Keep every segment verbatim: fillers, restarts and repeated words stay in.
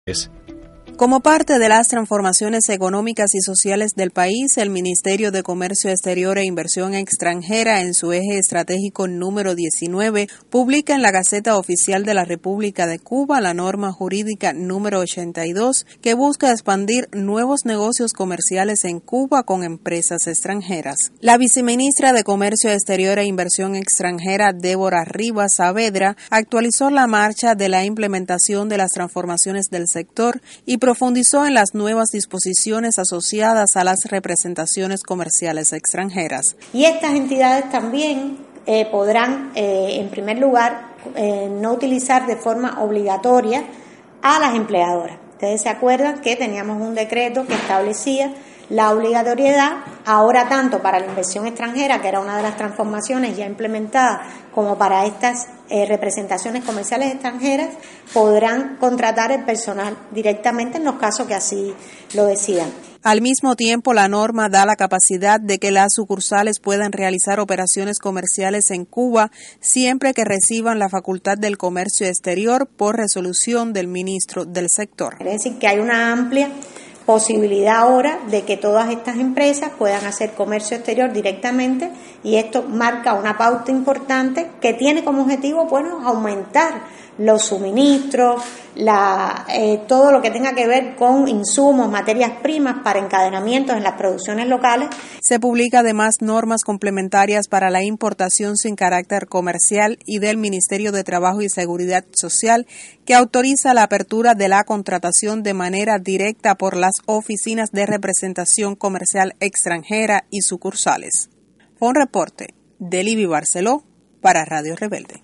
Como parte de las transformaciones económicas y sociales del país, el Ministerio de Comercio Exterior e Inversión Extranjera, en su eje estratégico número diecinueve, publica en la Gaceta Oficial de la República de Cuba la norma jurídica número ochenta y dos, que busca expandir nuevos negocios comerciales en Cuba con empresas extranjeras. La viceministra de Comercio Exterior e Inversión Extranjera, Débora Rivas Saavedra, actualizó la marcha de la implementación de las transformaciones del sector y profundizó en las nuevas disposiciones asociadas a las representaciones comerciales extranjeras. Y estas entidades también eh, podrán, eh, en primer lugar, eh, no utilizar de forma obligatoria a las empleadoras. Ustedes se acuerdan que teníamos un decreto que establecía la obligatoriedad, ahora tanto para la inversión extranjera, que era una de las transformaciones ya implementadas, como para estas eh, representaciones comerciales extranjeras, podrán contratar el personal directamente en los casos que así lo decidan. Al mismo tiempo, la norma da la capacidad de que las sucursales puedan realizar operaciones comerciales en Cuba siempre que reciban la facultad del comercio exterior por resolución del ministro del sector. Es decir, que hay una amplia posibilidad ahora de que todas estas empresas puedan hacer comercio exterior directamente, y esto marca una pauta importante que tiene como objetivo, bueno, aumentar los suministros, la, eh, todo lo que tenga que ver con insumos, materias primas para encadenamientos en las producciones locales. Se publica además normas complementarias para la importación sin carácter comercial y del Ministerio de Trabajo y Seguridad Social, que autoriza la apertura de la contratación de manera directa por las oficinas de representación comercial extranjera y sucursales. Fue un reporte de Libby Barceló para Radio Rebelde.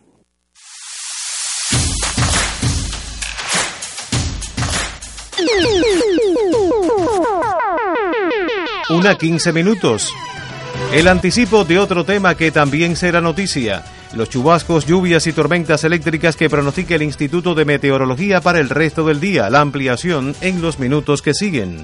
Una quince minutos. El anticipo de otro tema que también será noticia: los chubascos, lluvias y tormentas eléctricas que pronostica el Instituto de Meteorología para el resto del día. La ampliación en los minutos que siguen.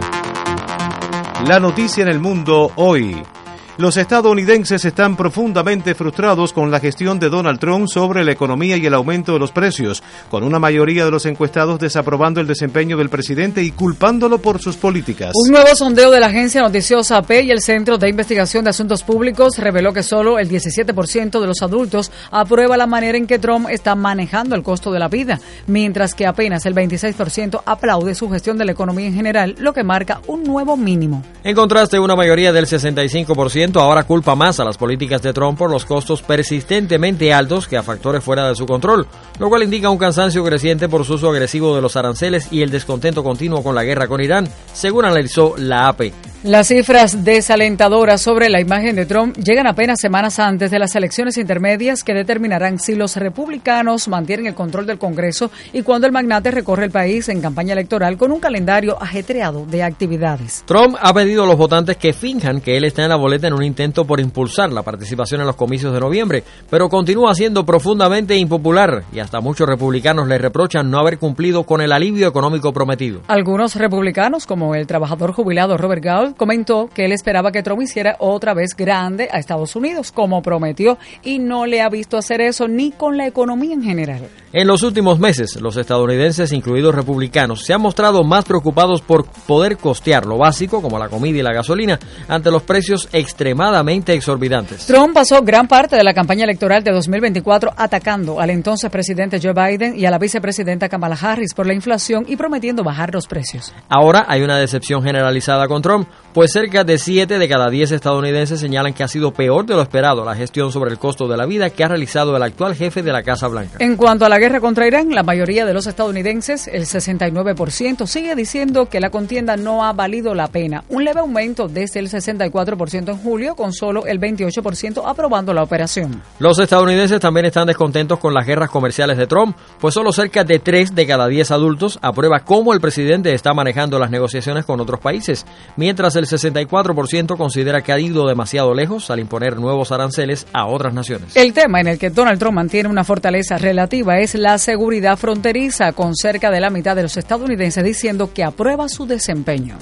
La noticia en el mundo hoy. Los estadounidenses están profundamente frustrados con la gestión de Donald Trump sobre la economía y el aumento de los precios, con una mayoría de los encuestados desaprobando el desempeño del presidente y culpándolo por sus políticas. Un nuevo sondeo de la agencia noticiosa A P y el Centro de Investigación de Asuntos Públicos reveló que solo el diecisiete por ciento de los adultos aprueba la manera en que Trump está manejando el costo de la vida, mientras que apenas el veintiséis por ciento aplaude su gestión de la economía en general, lo que marca un nuevo mínimo. En contraste, una mayoría del sesenta y cinco por ciento ahora culpa más a las políticas de Trump por los costos persistentemente altos que a factores fuera de su control, lo cual indica un cansancio creciente por su uso agresivo de los aranceles y el descontento continuo con la guerra con Irán, según analizó la A P. Las cifras desalentadoras sobre la imagen de Trump llegan apenas semanas antes de las elecciones intermedias que determinarán si los republicanos mantienen el control del Congreso y cuando el magnate recorre el país en campaña electoral con un calendario ajetreado de actividades. Trump ha pedido a los votantes que finjan que él está en la boleta en un intento por impulsar la participación en los comicios de noviembre, pero continúa siendo profundamente impopular y hasta muchos republicanos le reprochan no haber cumplido con el alivio económico prometido. Algunos republicanos, como el trabajador jubilado Robert Gaul, comentó que él esperaba que Trump hiciera otra vez grande a Estados Unidos, como prometió, y no le ha visto hacer eso ni con la economía en general. En los últimos meses, los estadounidenses, incluidos republicanos, se han mostrado más preocupados por poder costear lo básico, como la comida y la gasolina, ante los precios extremadamente exorbitantes. Trump pasó gran parte de la campaña electoral de dos mil veinticuatro atacando al entonces presidente Joe Biden y a la vicepresidenta Kamala Harris por la inflación y prometiendo bajar los precios. Ahora hay una decepción generalizada con Trump, pues cerca de siete de cada diez estadounidenses señalan que ha sido peor de lo esperado la gestión sobre el costo de la vida que ha realizado el actual jefe de la Casa Blanca. En cuanto a la guerra contra Irán, la mayoría de los estadounidenses, el sesenta y nueve por ciento, sigue diciendo que la contienda no ha valido la pena. Un leve aumento desde el sesenta y cuatro por ciento en julio, con solo el veintiocho por ciento aprobando la operación. Los estadounidenses también están descontentos con las guerras comerciales de Trump, pues solo cerca de tres de cada diez adultos aprueba cómo el presidente está manejando las negociaciones con otros países, mientras el sesenta y cuatro por ciento considera que ha ido demasiado lejos al imponer nuevos aranceles a otras naciones. El tema en el que Donald Trump mantiene una fortaleza relativa es la seguridad fronteriza, con cerca de la mitad de los estadounidenses diciendo que aprueba su desempeño.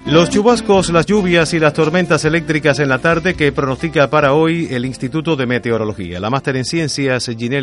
Los chubascos, las lluvias y las tormentas eléctricas en la tarde que pronostica para hoy el Instituto de Meteorología. La máster en Ciencias, Ginelle